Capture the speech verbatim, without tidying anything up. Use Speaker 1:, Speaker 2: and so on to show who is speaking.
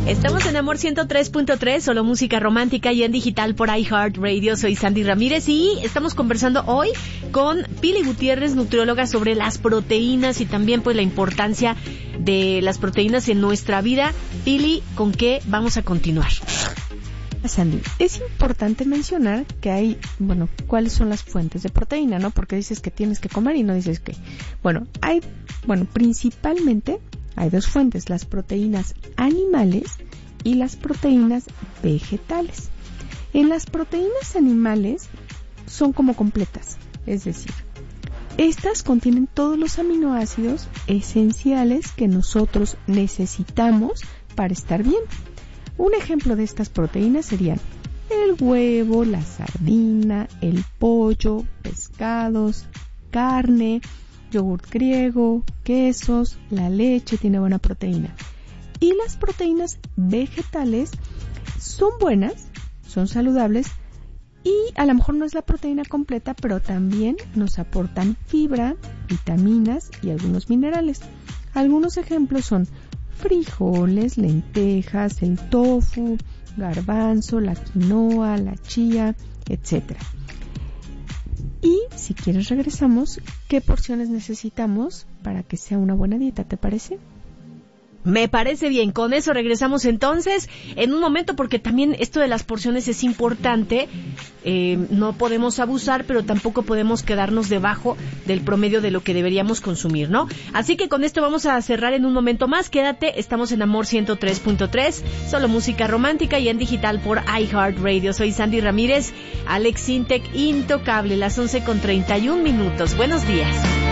Speaker 1: Estamos en Amor ciento tres punto tres, solo música romántica y en digital por iHeartRadio. Soy Sandy Ramírez y estamos conversando hoy con Pili Gutiérrez, nutrióloga, sobre las proteínas y también pues la importancia de las proteínas en nuestra vida. Pili, ¿con qué vamos a continuar?
Speaker 2: Sandy, es importante mencionar que hay, bueno, cuáles son las fuentes de proteína, ¿no? Porque dices que tienes que comer y no dices que, bueno, hay, bueno, principalmente hay dos fuentes, las proteínas animales y las proteínas vegetales. En las proteínas animales son como completas, es decir, estas contienen todos los aminoácidos esenciales que nosotros necesitamos para estar bien. Un ejemplo de estas proteínas serían el huevo, la sardina, el pollo, pescados, carne, yogur griego, quesos, la leche tiene buena proteína. Y las proteínas vegetales son buenas, son saludables y a lo mejor no es la proteína completa, pero también nos aportan fibra, vitaminas y algunos minerales. Algunos ejemplos son frijoles, lentejas, el tofu, garbanzo, la quinoa, la chía, etcétera. Y si quieres regresamos, ¿qué porciones necesitamos para que sea una buena dieta? ¿Te parece?
Speaker 1: Me parece bien, con eso regresamos entonces en un momento, porque también esto de las porciones es importante. Eh, no podemos abusar, pero tampoco podemos quedarnos debajo del promedio de lo que deberíamos consumir, ¿no? Así que con esto vamos a cerrar en un momento más. Quédate, estamos en Amor ciento tres punto tres, solo música romántica y en digital por iHeartRadio. Soy Sandy Ramírez, Alex Sintek, intocable, las once con treinta y un minutos. Buenos días.